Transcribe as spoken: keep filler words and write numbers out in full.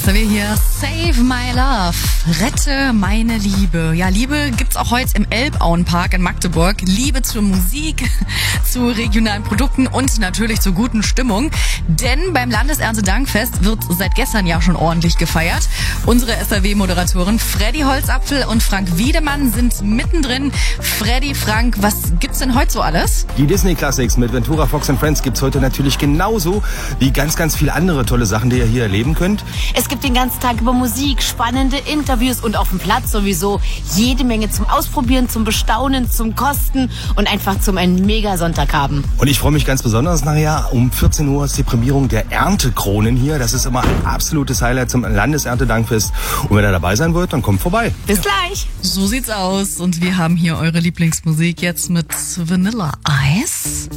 S R W hier. Save my love. Rette meine Liebe. Ja, Liebe gibt's auch heute im Elbauenpark in Magdeburg. Liebe zur Musik, zu regionalen Produkten und natürlich zur guten Stimmung. Denn beim Landeserntedankfest wird seit gestern ja schon ordentlich gefeiert. Unsere S R W-Moderatoren Freddy Holzapfel und Frank Wiedemann sind mittendrin. Freddy, Frank, was gibt's denn heute so alles? Die Disney Classics mit Ventura, Fox and Friends gibt's heute natürlich genauso wie ganz, ganz viele andere tolle Sachen, die ihr hier erleben könnt. Es gibt den ganzen Tag über Musik, spannende Interviews und auf dem Platz sowieso jede Menge zum Ausprobieren, zum Bestaunen, zum Kosten und einfach zum einen Mega-Sonntag haben. Und ich freue mich ganz besonders nachher. Um vierzehn Uhr ist die Prämierung der Erntekronen hier. Das ist immer ein absolutes Highlight zum Landeserntedankfest. Und wenn ihr dabei sein wollt, dann kommt vorbei. Bis gleich. So sieht's aus. Und wir haben hier eure Lieblingsmusik jetzt mit Vanilla Ice.